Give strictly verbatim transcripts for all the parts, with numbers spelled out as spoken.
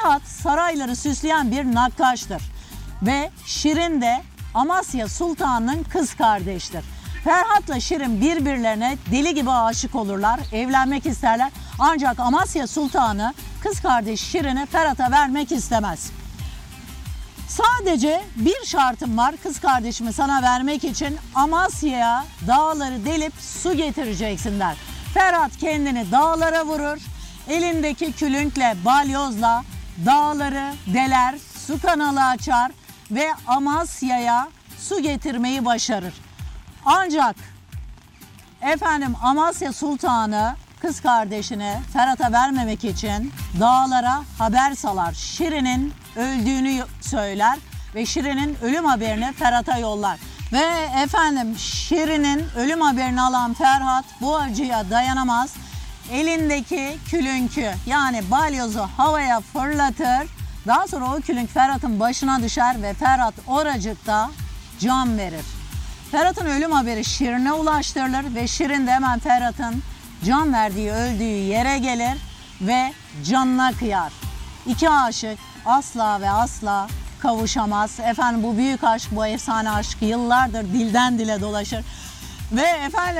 Ferhat sarayları süsleyen bir nakkaştır ve Şirin de Amasya Sultanı'nın kız kardeştir. Ferhat'la Şirin birbirlerine deli gibi aşık olurlar, evlenmek isterler. Ancak Amasya Sultanı kız kardeş Şirin'i Ferhat'a vermek istemez. Sadece bir şartım var kız kardeşimi sana vermek için, Amasya'ya dağları delip su getireceksin der. Ferhat kendini dağlara vurur, elindeki külünkle, balyozla dağları deler, su kanalı açar ve Amasya'ya su getirmeyi başarır. Ancak efendim Amasya Sultanı kız kardeşini Ferhat'a vermemek için dağlara haber salar. Şirin'in öldüğünü söyler ve Şirin'in ölüm haberini Ferhat'a yollar. Ve efendim Şirin'in ölüm haberini alan Ferhat bu acıya dayanamaz. Elindeki külünkü yani balyozu havaya fırlatır. Daha sonra o külünk Ferhat'ın başına düşer ve Ferhat oracıkta can verir. Ferhat'ın ölüm haberi Şirin'e ulaştırılır ve Şirin de hemen Ferhat'ın can verdiği, öldüğü yere gelir ve canına kıyar. İki aşık asla ve asla kavuşamaz. Efendim bu büyük aşk, bu efsane aşk yıllardır dilden dile dolaşır. Ve efendim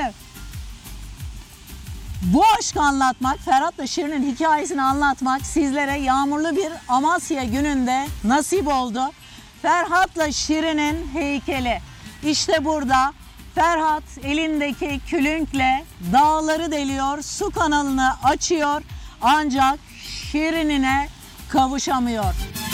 bu aşkı anlatmak, Ferhat'la Şirin'in hikayesini anlatmak sizlere yağmurlu bir Amasya gününde nasip oldu. Ferhat'la Şirin'in heykeli. İşte burada Ferhat elindeki külünkle dağları deliyor, su kanalını açıyor ancak Şirin'ine kavuşamıyor.